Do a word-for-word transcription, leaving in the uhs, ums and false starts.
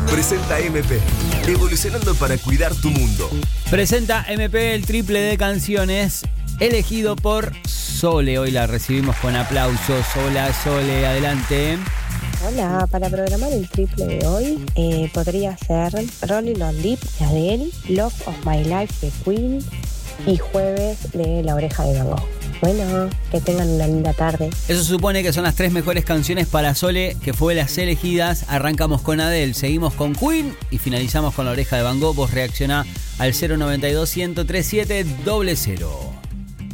Presenta M P, evolucionando para cuidar tu mundo. Presenta M P el triple de canciones elegido por Sole. Hoy la recibimos con aplausos. Hola Sole, adelante. Hola, para programar el triple de hoy eh, podría ser Rolling on Deep de Adele, Love of My Life de Queen y Jueves de La Oreja de Van Gogh. Bueno, que tengan una linda tarde. Eso supone que son las tres mejores canciones para Sole, que fue las elegidas. Arrancamos con Adele, seguimos con Queen y finalizamos con La Oreja de Van Gogh. Vos reaccioná al cero noventa y dos, ciento tres siete, cero cero.